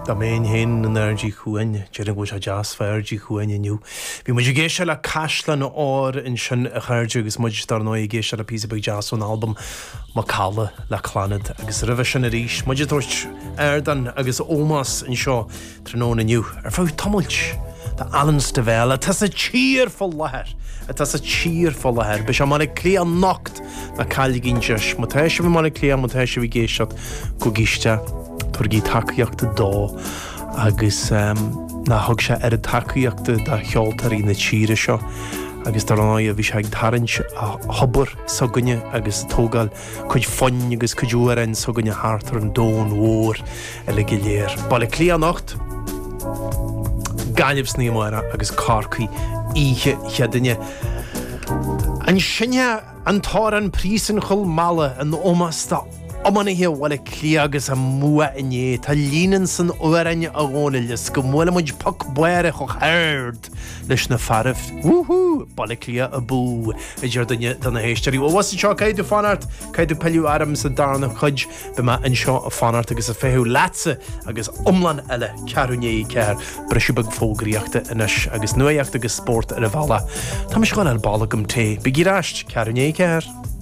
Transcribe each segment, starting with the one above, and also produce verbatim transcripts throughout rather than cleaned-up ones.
Da main hen yn ergi chwyn, jyr yn gwys a jas fa ergi chwyn yn yw. Fi mwyd i geisio la caslan o'r yn sy'n y chyrdi agos mwyd i darno i geisio la pisa byg jas o'n album ma cala la clanad agos rhyfa sy'n yr ish. Mwyd i ddwrs erdan agos omas yn sio trynôn yn yw. Er fawr tomolch da Alan Stavell a tas a cheer full laher. A tas a cheer full laher. Bys a man e clia noct na cael gyn jysh. Mwteisio fi man e clia, mwteisio fi geisio go gistia. Torgi taciachta dó agus um, na hog se ar a taciachta da cheoltar í na tíre seo agus dar an a bhí se ag tarint a hobor sogunne agus tógal chuid fonn agus chuidúaran sogunne hartar an dón hór eile giléir. Bala clia nocht galibs ní mara agus carcaí ihe cheadinne an sinne an tar an prísan chul mala an omasta Oman hi wala clia agus a mua inye ta línan san oranne a gónalis go móla muid poc buire cho herd leis na farif. Woohoo! Bala clia a bú i djur dana héisterí. O was seo caidu fanart caidu peliú aram sa darna chuj be ma an seo a fanart agus a fehu latsa agus omlan eile carúné i ceir brisibag fógriachta inis agus nuaíachta agus sport ar a bhela. Tá mis gwan ar balagum té. Bigiráist carúné i ceir.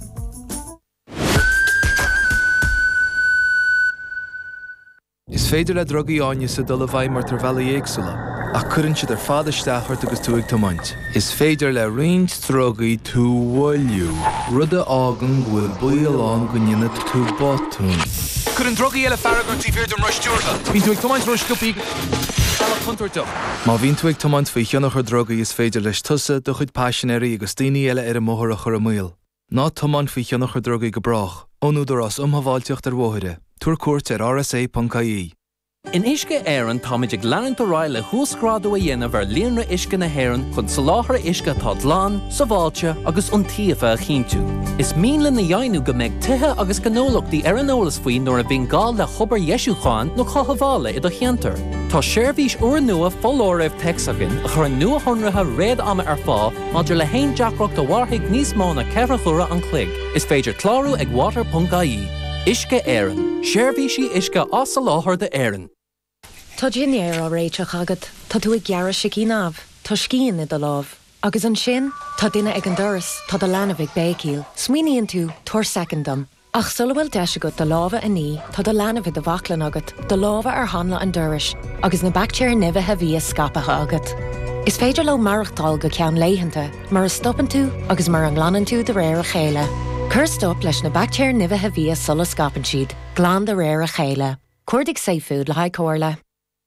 Is féidir le drogaí áine sa dul a bhaid mar tar bhela éagsúla, ach cuireann siad ar fada steachart agus túig tomaint. Is féidir le roinnt drogaí tú bhfuilú, rud a ágan bhfuil buíoláin go nine tú botún. Cuireann drogaí eile faragart í bhír dom roisteúrtha. Bhín túig tomaint roiscúpaí bhela contortach. Má bhín túig tomaint faoi cheannach ar drogaí is féidir leis tusa do chuid páisinéirí agus daoine eile ar a móthar a chur a míl. Ná tomaint faoi cheannach ar drogaí go brach, ónúdar as umhaváilteocht ar mhóthire. Tuair cuairt ar R S A dot I E. In Uisce Éireann táid ag leanann do ráil le thuascrádú a dhéanamh ar líonra uisce na hÉireann chun sa láthair uisce tá dlán, sa bháilte agus iontaofa a chinntiú. Is míle na dhéanú go mbeidh tithe agus gnólachtaí ar an eolas faoin nuair a bhíonn gá le chobar Ieisúcháin nó chothabhála i do cheantar. Tá séirbhís uair nua follóireamh texagan a chur an nua honratha réad ama ar fá maidir le haon deacracht a bharthaigh níos mó na ceithre chura an chloig. Is féidir clárú ag water dot I E. Uisce Éireann. Séirbhísí uisce as sa láthair de Éireann. Tá dinnéir á réiteach agad, tá tú ag gearra sicí námh, tá scían i do lámh. Agus an sin, tá duine ag an doras, tá do leanamh bécíl, smaoiníonn tú tuair secondam. Ach sula bhfuil deis agat do lámha a ní, tá do leanamh do bhaclan agat, do lámha ar tháinig an doras, agus na bactéir nimhithe bhí scapatha agat. Is féidir le marachtáil go ceann léitheanta, mar a stoppan tú agus mar an glanann tú de réir a chéile. Cur stop leis na bactéir nimhithe bhí sulla scapan siad, glán de réir a chéile. Cuirdigh Seafood le haid comhairle.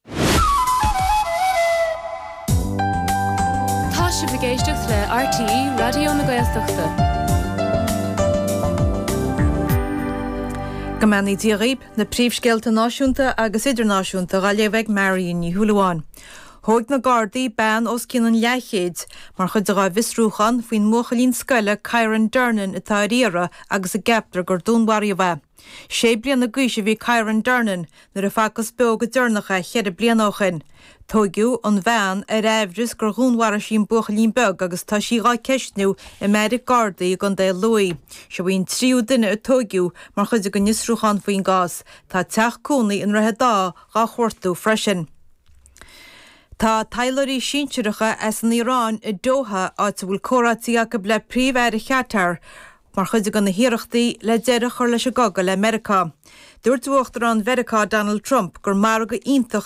Tá si bhgéisteach le R T E Radio na Gaeltachta. Gomanaí díoraíb na príomhscéalta náisiúnta agus idirnáisiúnta ga léamh Marion ní Thualaháin. Thóg na Gardaí ban os cinan leichéid, mar chud a visrúchan faoin mochalín scoile Ciaran Durnan atá riara agus a gaptar gur dúnmharí bheith. Sé blian na gúise bhí Ciaran Durnan nar a facas beag a dúrnacha chead a blian áchan. Tógiú an bhean a raibhris gur dhúnmhara sin buchalín beag agus tá sí gá ceistnú i méidir Gardaí gan dé luí. Se bhíon tríú duine a tógiú mar chud a go nisrúchan faoin gás, tá teach cúnaí in rathe dá gá chuirtú freisin. Tá taileirí sínteireacha as an Iorán i Doha áit bhfuil córátíach go le príomhhéir a cheatar, mar chuide go na hiireachtaí le deireadh chuir leis a gaga le America. Dúirt uachtar an Mheiriceá Donald Trump gur mar go ionintach